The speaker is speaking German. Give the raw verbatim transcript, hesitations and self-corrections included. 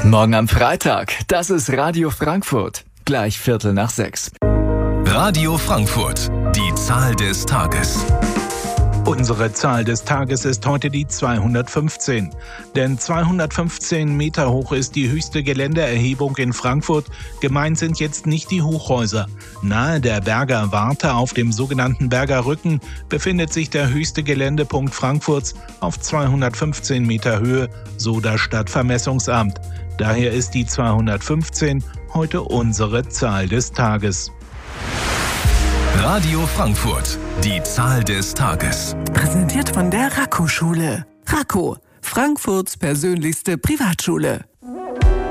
Guten Morgen am Freitag. Das ist Radio Frankfurt. Gleich Viertel nach sechs. Radio Frankfurt. Die Zahl des Tages. Unsere Zahl des Tages ist heute die zweihundertfünfzehn. Denn zweihundertfünfzehn Meter hoch ist die höchste Geländeerhebung in Frankfurt. Gemeint sind jetzt nicht die Hochhäuser. Nahe der Berger Warte auf dem sogenannten Berger Rücken befindet sich der höchste Geländepunkt Frankfurts auf zweihundertfünfzehn Meter Höhe, so das Stadtvermessungsamt. Daher ist die zweihundertfünfzehn heute unsere Zahl des Tages. Radio Frankfurt, die Zahl des Tages. Präsentiert von der Raco-Schule. Raco, Frankfurts persönlichste Privatschule.